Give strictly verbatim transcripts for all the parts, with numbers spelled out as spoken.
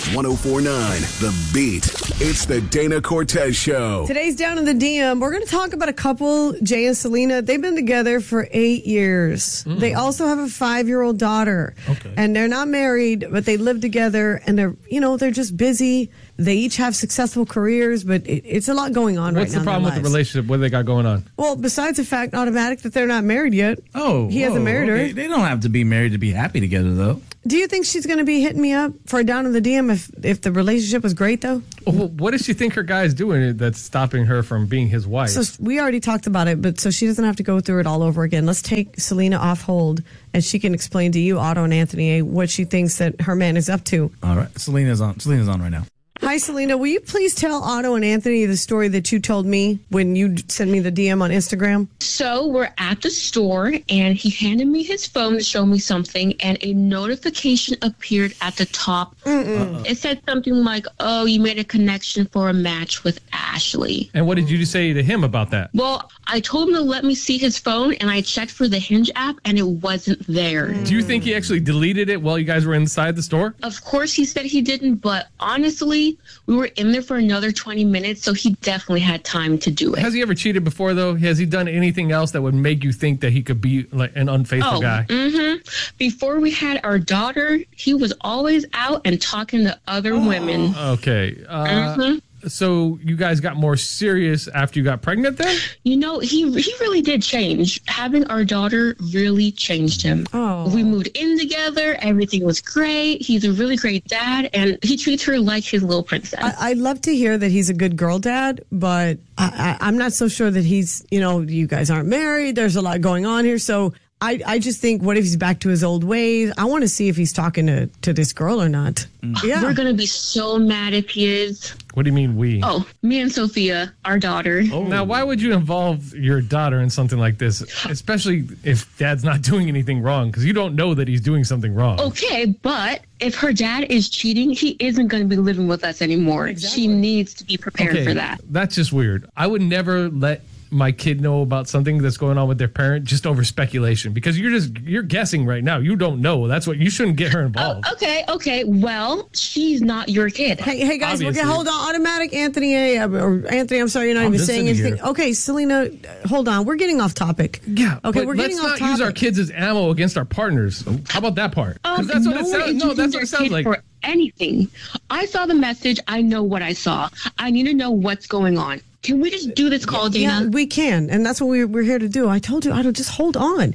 one oh four point nine The Beat. It's the Dana Cortez Show. Today's Down in the D M. We're going to talk about a couple, Jay and Selena. They've been together for eight years. Mm. They also have a five-year-old daughter. Okay. And they're not married, but they live together, and they're, you know, they're just busy. They each have successful careers, but it, it's a lot going on What's right now. What's the problem with the relationship? What do they got going on? Well, besides the fact, automatic, that they're not married yet. Oh. He hasn't whoa, married okay. her. They don't have to be married to be happy together, though. Do you think she's going to be hitting me up for a Down in the D M if, if the relationship was great, though? Well, what does she think her guy is doing that's stopping her from being his wife? So we already talked about it, but so she doesn't have to go through it all over again. Let's take Selena off hold, and she can explain to you, Otto and Anthony, what she thinks that her man is up to. All right. Selena's on. Selena's on right now. Hi, Selena. Will you please tell Otto and Anthony the story that you told me when you sent me the D M on Instagram? So we're at the store, and he handed me his phone to show me something, and a notification appeared at the top. Mm-mm. It said something like, oh, you made a connection for a match with Ashley. And what did you say to him about that? Well, I told him to let me see his phone, and I checked for the Hinge app, and it wasn't there. Do you think he actually deleted it while you guys were inside the store? Of course he said he didn't, but honestly, we were in there for another twenty minutes, so he definitely had time to do it. Has he ever cheated before, though? Has he done anything else that would make you think that he could be like an unfaithful oh, guy? Mm-hmm. Before we had our daughter, he was always out and talking to other oh. women. Okay. Uh, mm-hmm. So you guys got more serious after you got pregnant then? You know, he he really did change. Having our daughter really changed him. Oh. We moved in together. Everything was great. He's a really great dad, and he treats her like his little princess. I, I'd love to hear that he's a good girl dad, but I, I, I'm not so sure that he's, you know, you guys aren't married. There's a lot going on here. So I, I just think, what if he's back to his old ways? I want to see if he's talking to, to this girl or not. Mm. Yeah. We're going to be so mad if he is. What do you mean we? Oh, me and Sophia, our daughter. Oh. Now, why would you involve your daughter in something like this, especially if dad's not doing anything wrong? Because you don't know that he's doing something wrong. Okay, but if her dad is cheating, he isn't going to be living with us anymore. Exactly. She needs to be prepared okay, for that. That's just weird. I would never let my kid know about something that's going on with their parent just over speculation, because you're just you're guessing right now. You don't know. That's what you shouldn't get her involved. Oh, okay, okay. Well, she's not your kid. Hey, hey guys, we're gonna hold on. Automatic, Anthony, A, or Anthony. I'm sorry, you're not I'm even saying anything. Here. Okay, Selena, hold on. We're getting off topic. Yeah. Okay, we're getting off topic. Let's not use our kids as ammo against our partners. How about that part? Um, that's what no it sounds. No, that's what it sounds like. For anything. I saw the message. I know what I saw. I need to know what's going on. Can we just do this call, Dana? Yeah, we can, and that's what we, we're here to do. I told you, I don't just hold on.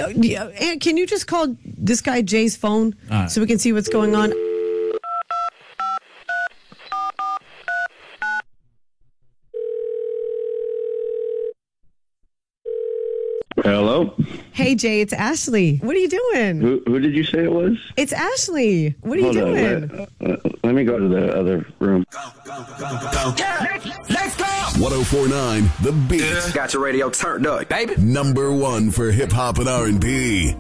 And can you just call this guy Jay's phone right. so we can see what's going on? Hello? Hey, Jay, it's Ashley. What are you doing? Who, who did you say it was? It's Ashley. What are Hold you on, doing? let, uh, let me go to the other room. Go, go, go, go. Yeah, let's go! one oh four point nine The Beat. Got your radio turned up, baby. Number one for hip-hop and R and B.